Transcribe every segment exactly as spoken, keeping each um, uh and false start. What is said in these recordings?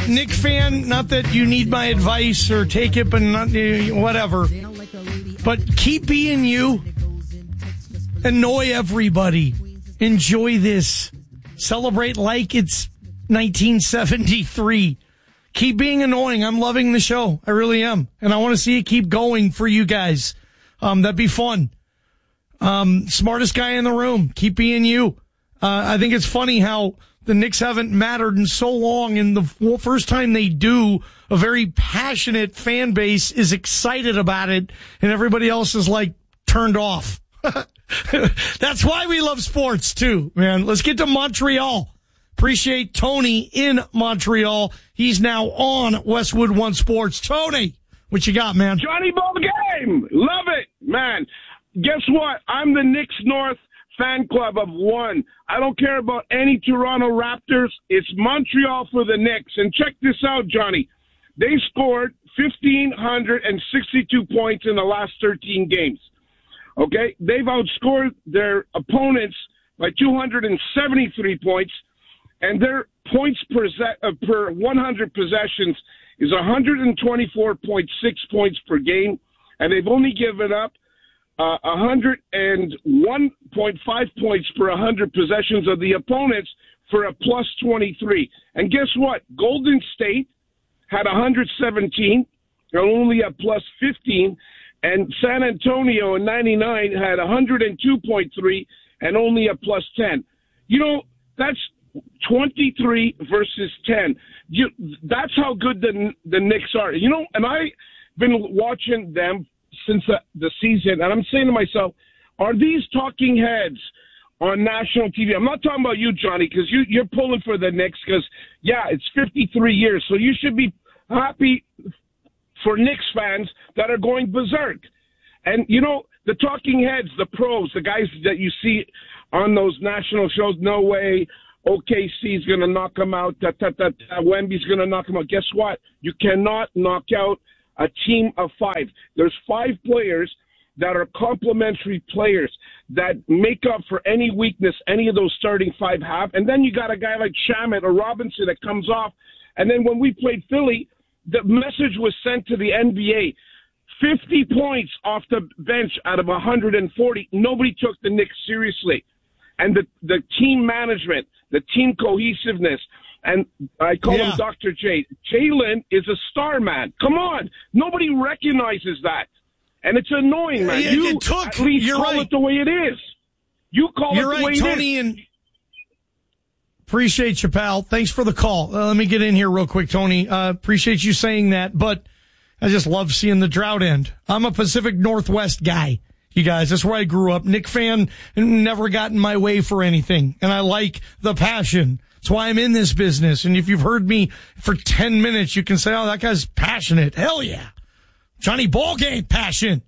Knick fan, not that you need my advice or take it, but not whatever. But keep being you. Annoy everybody. Enjoy this. Celebrate like it's nineteen seventy-three. Keep being annoying. I'm loving the show. I really am. And I want to see it keep going for you guys. Um, that'd be fun. Um, smartest guy in the room. Keep being you. Uh, I think it's funny how the Knicks haven't mattered in so long, and the first time they do, a very passionate fan base is excited about it, and everybody else is like turned off. That's why we love sports too, man. Let's get to Montreal. Appreciate Tony in Montreal. He's now on Westwood One Sports. Tony, what you got, man? Johnny Ball Game. Love it, man. Guess what? I'm the Knicks North fan club of one. I don't care about any Toronto Raptors. It's Montreal for the Knicks. And check this out, Johnny. They scored one thousand five hundred sixty-two points in the last thirteen games. Okay? They've outscored their opponents by two hundred seventy-three points, and their points per, uh, per one hundred possessions is one hundred twenty-four point six points per game, and they've only given up Uh, one hundred one point five points per one hundred possessions of the opponents for a plus twenty-three. And guess what? Golden State had one hundred seventeen and only a plus fifteen. And San Antonio in ninety-nine had one hundred two point three and only a plus ten. You know, that's twenty-three versus ten. You, that's how good the, the Knicks are. You know, and I've been watching them since the, the season, and I'm saying to myself, are these talking heads on national T V? I'm not talking about you, Johnny, because you, you're pulling for the Knicks because, yeah, it's fifty-three years, so you should be happy for Knicks fans that are going berserk. And, you know, the talking heads, the pros, the guys that you see on those national shows, no way, O K C's going to knock them out, da, da, da, da, Wemby's going to knock them out. Guess what? You cannot knock out a team of five. There's five players that are complementary players that make up for any weakness any of those starting five have. And then you got a guy like Shamet or Robinson that comes off. And then when we played Philly, the message was sent to the N B A. fifty points off the bench out of one hundred forty. Nobody took the Knicks seriously. And the, the team management, the team cohesiveness, and I call yeah. him Doctor J. Jalen is a star, man. Come on. Nobody recognizes that. And it's annoying, man. It, you it took, at least you're call right. it the way it is. You call you're it the right, way Tony, it is. And appreciate you, pal. Thanks for the call. Uh, let me get in here real quick, Tony. Uh, appreciate you saying that, but I just love seeing the drought end. I'm a Pacific Northwest guy. You guys, that's where I grew up. Knick fan, never got in my way for anything. And I like the passion. That's why I'm in this business. And if you've heard me for ten minutes, you can say, oh, that guy's passionate. Hell yeah. Johnny Ballgame passion.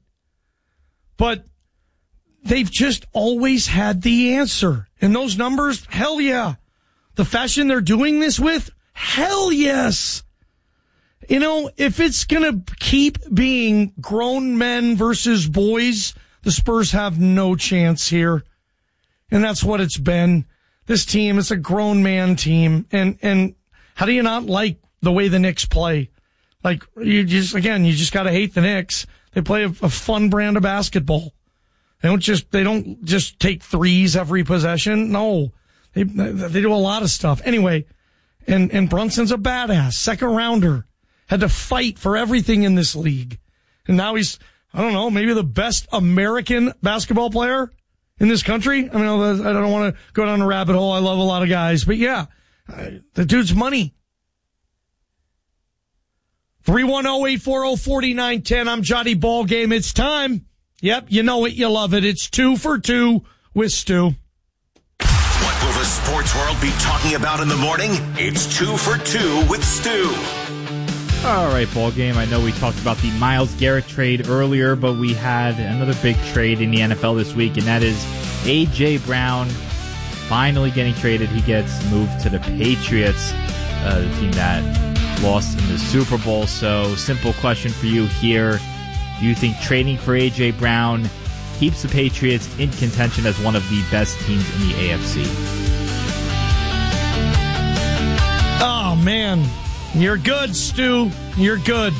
But they've just always had the answer. And those numbers, hell yeah. The fashion they're doing this with, hell yes. You know, if it's going to keep being grown men versus boys, the Spurs have no chance here. And that's what it's been. This team is a grown man team. And, and how do you not like the way the Knicks play? Like, you just, again, you just got to hate the Knicks. They play a, a fun brand of basketball. They don't just, they don't just take threes every possession. No, they, they do a lot of stuff. Anyway, and, and Brunson's a badass, second rounder, had to fight for everything in this league. And now he's, I don't know, maybe the best American basketball player in this country. I mean, I don't want to go down a rabbit hole. I love a lot of guys, but yeah, the dude's money. three one zero, eight four zero, four nine one zero. I'm Johnny Ballgame. It's time. Yep, you know it, you love it. It's two for two with Stu. What will the sports world be talking about in the morning? It's two for two with Stu. All right, ball game. I know we talked about the Myles Garrett trade earlier, but we had another big trade in the N F L this week, and that is A J. Brown finally getting traded. He gets moved to the Patriots, uh, the team that lost in the Super Bowl. So, simple question for you here. Do you think trading for A J. Brown keeps the Patriots in contention as one of the best teams in the A F C? Oh, man. You're good, Stu. You're good.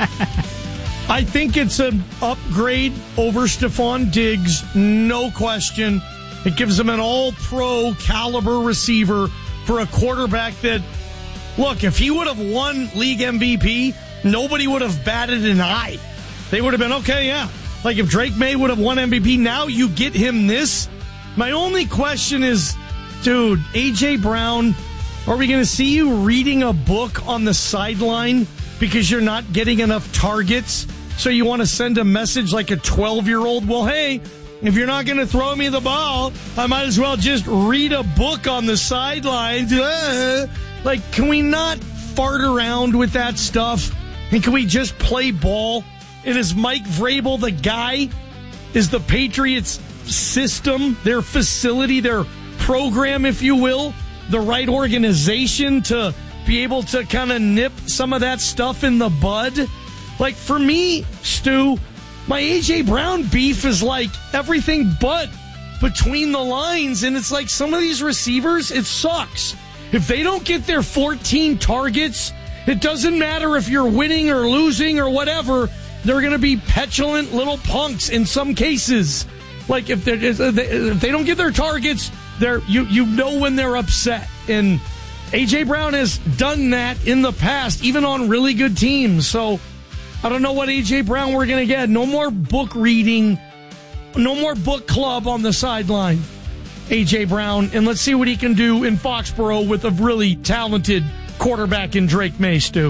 I think it's an upgrade over Stephon Diggs, no question. It gives him an all-pro caliber receiver for a quarterback that, look, if he would have won league M V P, nobody would have batted an eye. They would have been, okay, yeah. Like if Drake May would have won M V P, now you get him this. My only question is, dude, A J. Brown, are we going to see you reading a book on the sideline because you're not getting enough targets? So you want to send a message like a twelve-year-old? Well, hey, if you're not going to throw me the ball, I might as well just read a book on the sidelines. Uh, like, can we not fart around with that stuff? And can we just play ball? And is Mike Vrabel the guy? Is the Patriots system, their facility, their program, if you will, the right organization to be able to kind of nip some of that stuff in the bud? Like, for me, Stu, my A J. Brown beef is like everything but between the lines. And it's like some of these receivers, it sucks. If they don't get their fourteen targets, it doesn't matter if you're winning or losing or whatever. They're going to be petulant little punks in some cases. Like, if, they're, if they don't get their targets, they're you, you know when they're upset. And A J. Brown has done that in the past, even on really good teams. So I don't know what A J. Brown we're going to get. No more book reading. No more book club on the sideline, A J. Brown. And let's see what he can do in Foxborough with a really talented quarterback in Drake May, Stu.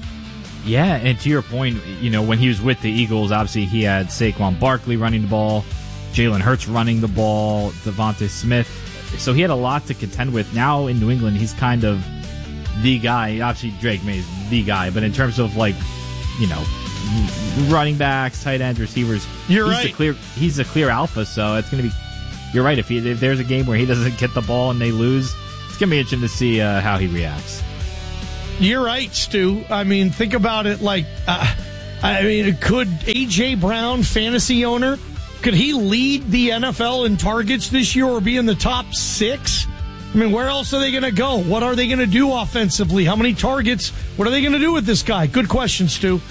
Yeah, and to your point, you know, when he was with the Eagles, obviously he had Saquon Barkley running the ball, Jalen Hurts running the ball, Devontae Smith. So he had a lot to contend with. Now in New England, he's kind of the guy. Obviously, Drake May is the guy. But in terms of, like, you know, running backs, tight ends, receivers, you're he's right. A clear, he's a clear alpha. So it's going to be, you're right. If, he, if there's a game where he doesn't get the ball and they lose, it's going to be interesting to see uh, how he reacts. You're right, Stu. I mean, think about it like, uh, I mean, could A J. Brown, fantasy owner, could he lead the N F L in targets this year or be in the top six? I mean, where else are they going to go? What are they going to do offensively? How many targets? What are they going to do with this guy? Good question, Stu.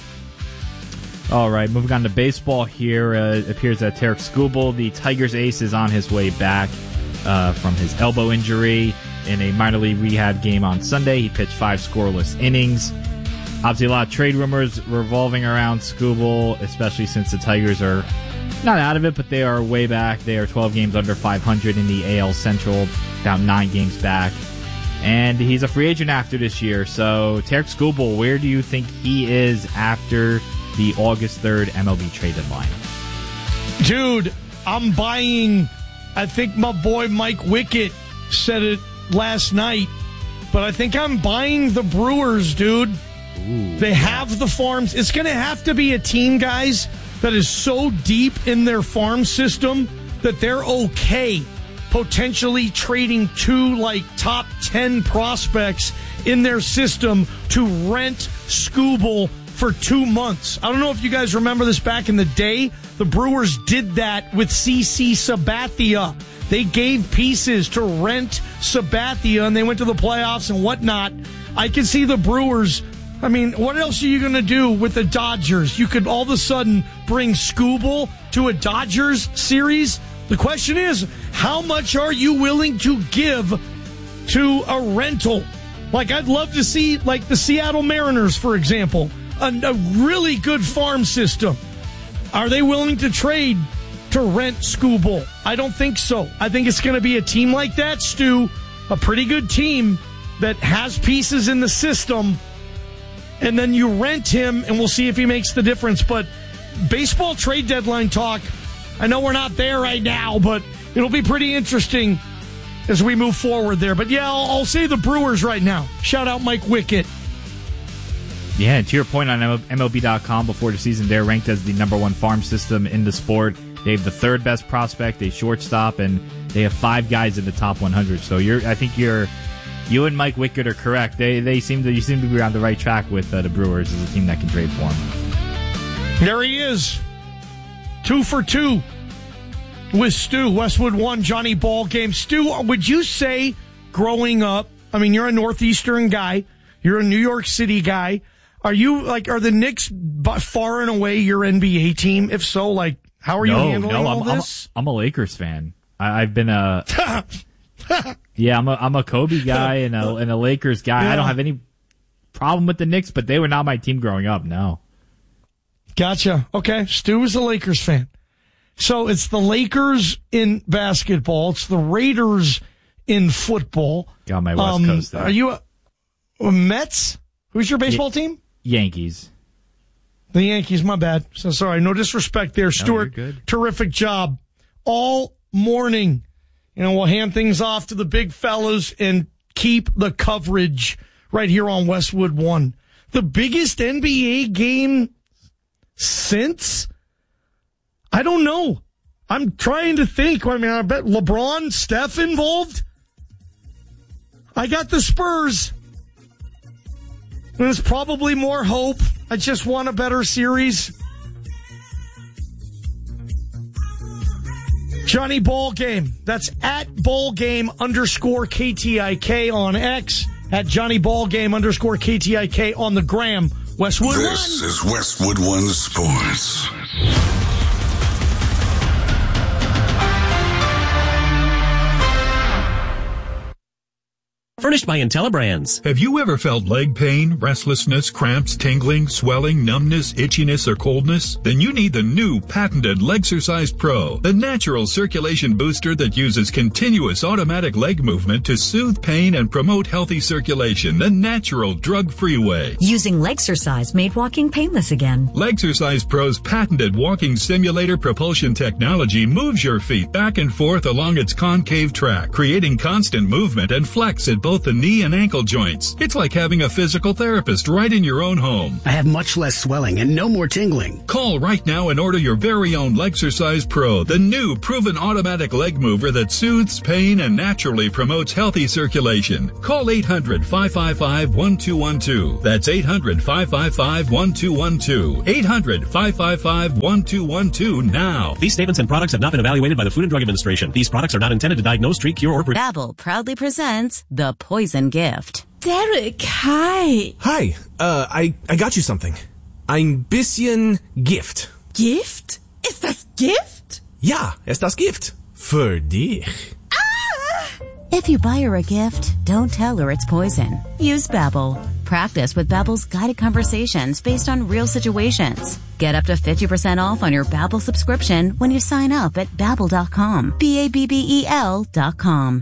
All right, moving on to baseball here. Uh, it appears that Tarek Skubal, the Tigers ace, is on his way back uh, from his elbow injury. In a minor league rehab game on Sunday, he pitched five scoreless innings. Obviously, a lot of trade rumors revolving around Skubal, especially since the Tigers are not out of it, but they are way back. They are twelve games under five hundred in the A L Central, about nine games back. And he's a free agent after this year. So, Tarek Skubal, where do you think he is after the August third M L B trade deadline? Dude, I'm buying, I think my boy Mike Wickett said it last night, but I think I'm buying the Brewers, dude. Ooh, they have the farms. It's going to have to be a team, guys, that is so deep in their farm system that they're okay potentially trading two, like, top ten prospects in their system to rent Skubal for two months. I don't know if you guys remember this back in the day. The Brewers did that with C C Sabathia. They gave pieces to rent Sabathia, and they went to the playoffs and whatnot. I can see the Brewers. I mean, what else are you going to do with the Dodgers? You could all of a sudden bring Skubal to a Dodgers series. The question is, how much are you willing to give to a rental? Like, I'd love to see, like, the Seattle Mariners, for example, a, a really good farm system. Are they willing to trade to rent Skubal? I don't think so. I think it's going to be a team like that, Stu, a pretty good team that has pieces in the system, and then you rent him, and we'll see if he makes the difference. But baseball trade deadline talk, I know we're not there right now, but it'll be pretty interesting as we move forward there. But, yeah, I'll, I'll say the Brewers right now. Shout out Mike Wickett. Yeah, and to your point on M L B dot com before the season, they're ranked as the number one farm system in the sport. They have the third best prospect, a shortstop, and they have five guys in the top one hundred. So you're, I think you're, you and Mike Wickett are correct. They they seem to you seem to be on the right track with uh, the Brewers as a team that can trade for him. There he is, two for two with Stu. Westwood one, Johnny Ball game. Stu, would you say growing up? I mean, you're a Northeastern guy. You're a New York City guy. Are you, like, are the Knicks by far and away your N B A team? If so, like, how are you no, handling no, all I'm, this? I'm a, I'm a Lakers fan. I, I've been a... yeah, I'm a, I'm a Kobe guy and a, and a Lakers guy. Yeah. I don't have any problem with the Knicks, but they were not my team growing up, no. Gotcha. Okay. Stu is a Lakers fan. So it's the Lakers in basketball. It's the Raiders in football. Got my West um, Coast there. Are you a, a Mets? Who's your baseball y- team? Yankees. The Yankees, my bad. So sorry. No disrespect there, Stuart. No, you're good. Terrific job. All morning. You know, we'll hand things off to the big fellas and keep the coverage right here on Westwood One. The biggest N B A game since? I don't know. I'm trying to think. I mean, I bet LeBron, Steph involved. I got the Spurs. There's probably more hope. I just want a better series. Johnny Ball Game. That's at Ball Game underscore K T I K on X. At Johnny Ball Game underscore K T I K on the gram. Westwood One. This is Westwood One Sports. Furnished by IntelliBrands. Have you ever felt leg pain, restlessness, cramps, tingling, swelling, numbness, itchiness, or coldness? Then you need the new patented Legsercise Pro, the natural circulation booster that uses continuous automatic leg movement to soothe pain and promote healthy circulation the natural drug-free way. Using Legsercise made walking painless again. Legsercise Pro's patented walking simulator propulsion technology moves your feet back and forth along its concave track, creating constant movement and flex at both the knee and ankle joints. It's like having a physical therapist right in your own home. I have much less swelling and no more tingling. Call right now and order your very own Legsercise Pro, the new proven automatic leg mover that soothes pain and naturally promotes healthy circulation. Call eight hundred, five five five, one two one two. That's eight hundred, five five five, one two one two. eight hundred, five five five, one two one two now. These statements and products have not been evaluated by the Food and Drug Administration. These products are not intended to diagnose, treat, cure, or prevent. Babbel proudly presents The Poison Gift. Derek, hi. Hi, uh, I, I got you something. Ein bisschen Gift. Gift? Ist das Gift? Ja, ist das Gift. Für dich. Ah! If you buy her a gift, don't tell her it's poison. Use Babbel. Practice with Babbel's guided conversations based on real situations. Get up to fifty percent off on your Babbel subscription when you sign up at babbel dot com. B A B B E L dot com.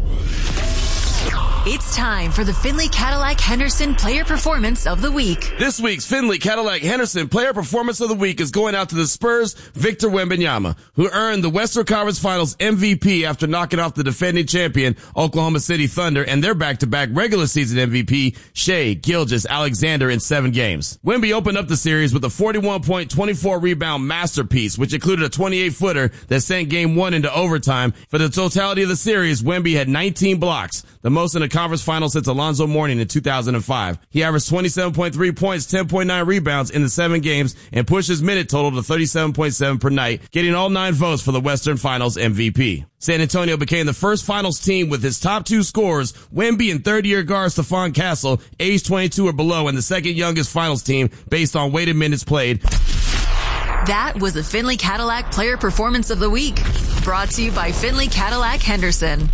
It's time for the Findlay Cadillac Henderson Player Performance of the Week. This week's Findlay Cadillac Henderson Player Performance of the Week is going out to the Spurs' Victor Wembanyama, who earned the Western Conference Finals M V P after knocking off the defending champion Oklahoma City Thunder and their back-to-back regular season M V P Shai Gilgeous-Alexander in seven games. Wemby opened up the series with a forty-one point, twenty-four rebound masterpiece, which included a twenty-eight footer that sent game one into overtime. For the totality of the series, Wemby had nineteen blocks, the most in a conference final since Alonzo Mourning in two thousand five. He averaged twenty-seven point three points, ten point nine rebounds in the seven games, and pushed his minute total to thirty-seven point seven per night, getting all nine votes for the Western Finals M V P. San Antonio became the first finals team with his top two scorers, Wemby and third-year guard Stephon Castle, age twenty-two or below, and the second youngest finals team based on weighted minutes played. That was the Findlay Cadillac Player Performance of the Week, brought to you by Findlay Cadillac Henderson.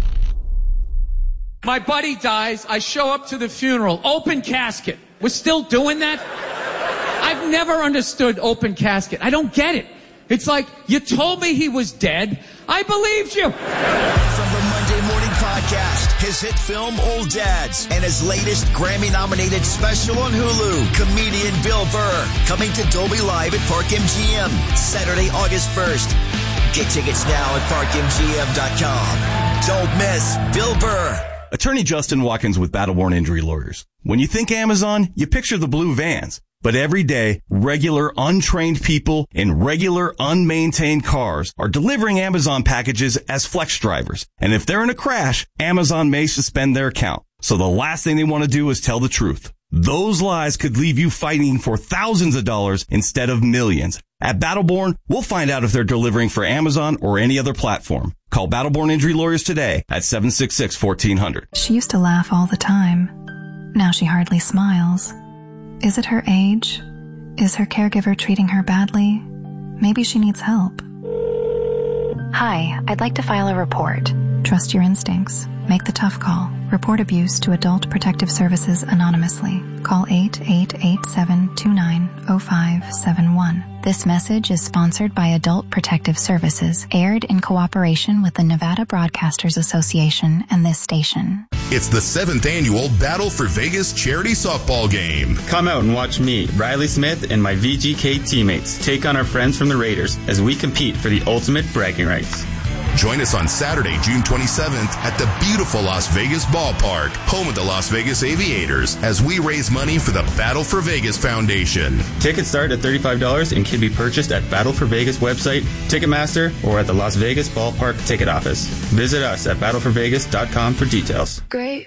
My buddy dies, I show up to the funeral, open casket. We're still doing that? I've never understood open casket. I don't get it. It's like, you told me he was dead. I believed you. From the Monday Morning Podcast, his hit film Old Dads, and his latest Grammy-nominated special on Hulu, comedian Bill Burr, coming to Dolby Live at Park M G M, Saturday, August first. Get tickets now at park m g m dot com. Don't miss Bill Burr. Attorney Justin Watkins with Battleborn Injury Lawyers. When you think Amazon, you picture the blue vans. But every day, regular, untrained people in regular, unmaintained cars are delivering Amazon packages as flex drivers. And if they're in a crash, Amazon may suspend their account. So the last thing they want to do is tell the truth. Those lies could leave you fighting for thousands of dollars instead of millions. At Battleborn, we'll find out if they're delivering for Amazon or any other platform. Call Battleborn Injury Lawyers today at seven six six, one four zero zero. She used to laugh all the time. Now she hardly smiles. Is it her age? Is her caregiver treating her badly? Maybe she needs help. Hi, I'd like to file a report. Trust your instincts. Make the tough call. Report abuse to Adult Protective Services anonymously. Call eight eight eight seven two nine zero five seven one. This message is sponsored by Adult Protective Services, aired in cooperation with the Nevada Broadcasters Association and this station. It's the seventh annual Battle for Vegas charity softball game. Come out and watch me, Riley Smith, and my V G K teammates take on our friends from the Raiders as we compete for the ultimate bragging rights. Join us on Saturday, June twenty-seventh at the beautiful Las Vegas Ballpark, home of the Las Vegas Aviators, as we raise money for the Battle for Vegas Foundation. Tickets start at thirty-five dollars and can be purchased at Battle for Vegas website, Ticketmaster, or at the Las Vegas Ballpark ticket office. Visit us at battle for vegas dot com for details. Great